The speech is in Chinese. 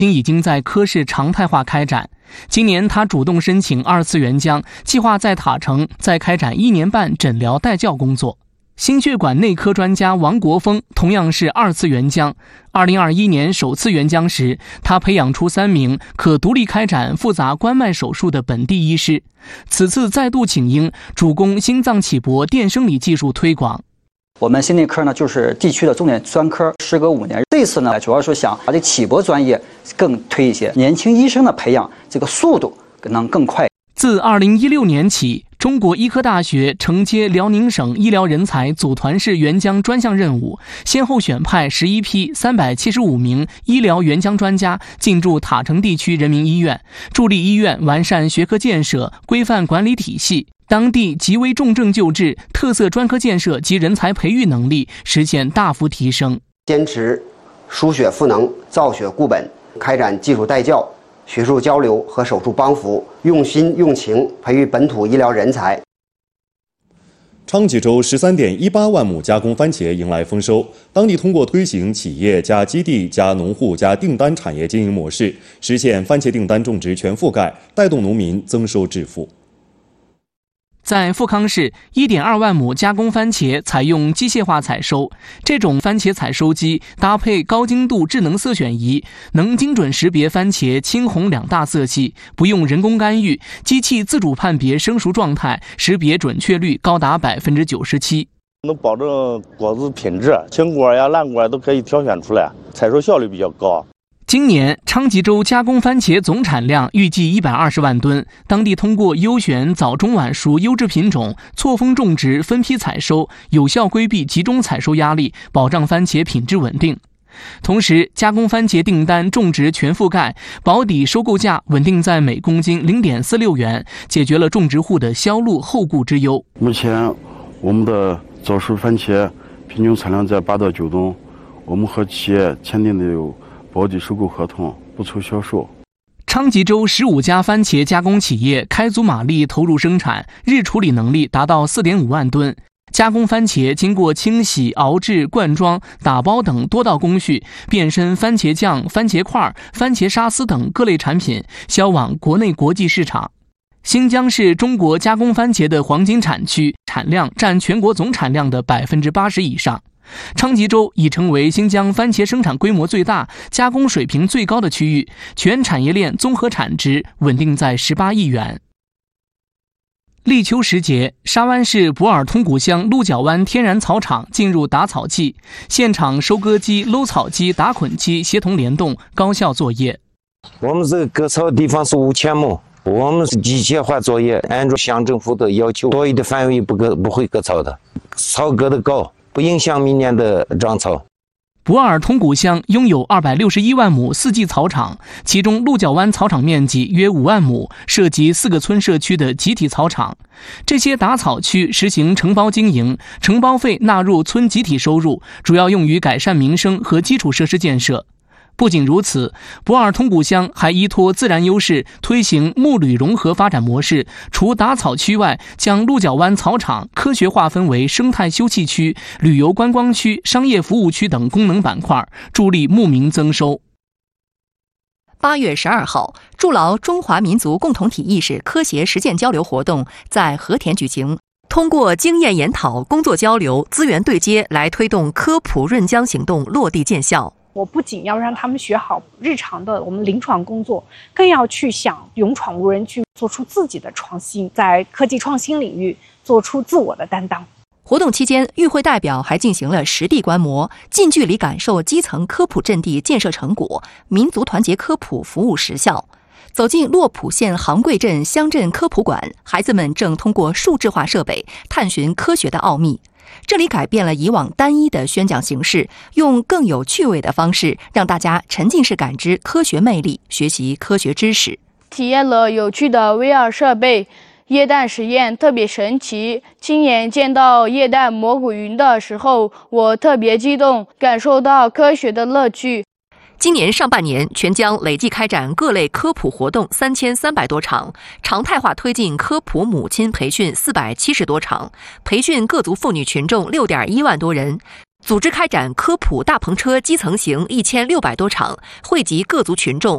已经在科室常态化开展。今年他主动申请2次援疆，计划在塔城再开展1年半诊疗带教工作。心血管内科专家王国峰同样是2次援疆。2021年首次援疆时，他培养出3名可独立开展复杂关脉手术的本地医师。此次再度请缨，主攻心脏起搏电生理技术推广。 我们心内科呢，就是地区的重点专科，时隔5年。这次呢，主要是想把这起搏专业更推一些，年轻医生的培养这个速度能更快。 自2016年起，中国医科大学承接辽宁省医疗人才组团式援疆专项任务，先后选派11批375名医疗援疆专家进驻塔城地区人民医院，助力医院完善学科建设、规范管理体系，当地极危重症救治、特色专科建设及人才培育能力实现大幅提升。 坚持输血赋能、造血固本，开展技术带教、学术交流和手术帮扶，用心用情培育本土医疗人才。 昌吉州13.18万亩加工番茄迎来丰收，当地通过推行企业加基地加农户加订单产业经营模式，实现番茄订单种植全覆盖，带动农民增收致富。 在富康市，1.2万亩加工番茄采用机械化采收。这种番茄采收机搭配高精度智能色选仪，能精准识别番茄青红2大色系，不用人工干预，机器自主判别生熟状态，识别准确率高达97%。 能保证果子品质，青果呀、烂果都可以挑选出来，采收效率比较高。 今年昌吉州加工番茄总产量预计120万吨，当地通过优选早中晚熟优质品种，错峰种植、分批采收，有效规避集中采收压力，保障番茄品质稳定。同时，加工番茄订单种植全覆盖，保底收购价稳定在每公斤0.46元，解决了种植户的销路后顾之忧。 目前我们的早熟番茄平均产量在8到9吨，我们和企业签订的有保底收购合同，不愁销售。 昌吉州15家番茄加工企业开足马力投入生产，日处理能力达到4.5万吨。加工番茄经过清洗、熬制、灌装、打包等多道工序，变身番茄酱、番茄块、番茄沙司等各类产品，销往国内国际市场。新疆是中国加工番茄的黄金产区，产量占全国总产量的80%以上。昌吉州已成为新疆番茄生产规模最大、加工水平最高的区域，全产业链综合产值稳定在18亿元。立秋时节，沙湾市博尔通古乡鹿角湾天然草场进入打草季，现场收割机、搂草机、打捆机协同联动，高效作业。 我们这个割草的地方是5000亩，我们是机械化作业，按照乡政府的要求，多余的范围不会割草的，草割得高，不影响明年的长草。 博尔通古乡拥有261万亩4季草场，其中鹿角湾草场面积约5万亩，涉及4个村社区的集体草场。这些打草区实行承包经营，承包费纳入村集体收入，主要用于改善民生和基础设施建设。不仅如此，博尔通古乡还依托自然优势，推行牧旅融合发展模式，除打草区外，将鹿角湾草场科学划分为生态休憩区、旅游观光区、商业服务区等功能板块，助力牧民增收。 8月12号，筑牢中华民族共同体意识科协实践交流活动在和田举行。通过经验研讨、工作交流、资源对接，来推动科普润疆行动落地见效。 我不仅要让他们学好日常的我们临床工作，更要去想勇闯无人区，做出自己的创新，在科技创新领域做出自我的担当。 活动期间，与会代表还进行了实地观摩，近距离感受基层科普阵地建设成果、民族团结科普服务实效。走进洛浦县杭贵镇乡镇科普馆，孩子们正通过数字化设备探寻科学的奥秘。这里改变了以往单一的宣讲形式，用更有趣味的方式，让大家沉浸式感知科学魅力，学习科学知识。 体验了有趣的 VR 设备，液氮实验特别神奇。亲眼见到液氮蘑菇云的时候，我特别激动，感受到科学的乐趣。 今年上半年，全疆累计开展各类科普活动3300多场，常态化推进科普母亲培训470多场，培训各族妇女群众6.1万多人，组织开展科普大篷车基层行1600多场，惠及各族群众